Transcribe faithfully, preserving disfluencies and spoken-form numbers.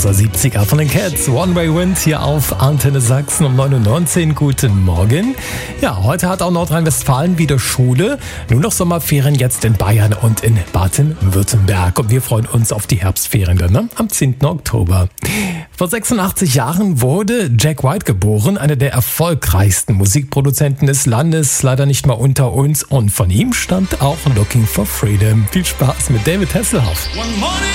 aus der siebziger von den Cats. One Way Wind hier auf Antenne Sachsen um neun Uhr neunzehn. Guten Morgen. Ja, heute hat auch Nordrhein-Westfalen wieder Schule. Nur noch Sommerferien jetzt in Bayern und in Baden-Württemberg. Und wir freuen uns auf die Herbstferien dann, ne? Am zehnten Oktober. Vor sechsundachtzig Jahren wurde Jack White geboren, einer der erfolgreichsten Musikproduzenten des Landes, leider nicht mal unter uns. Und von ihm stammt auch Looking for Freedom. Viel Spaß mit David Hasselhoff.